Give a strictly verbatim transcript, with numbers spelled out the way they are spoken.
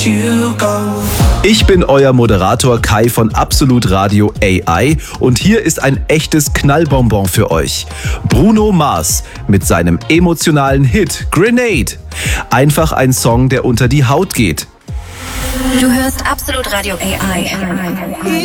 you go. Ich bin euer Moderator Kai von Absolut Radio A I und hier ist ein echtes Knallbonbon für euch. Bruno Mars mit seinem emotionalen Hit Grenade. Einfach ein Song, der unter die Haut geht. Du hörst Absolut Radio A I.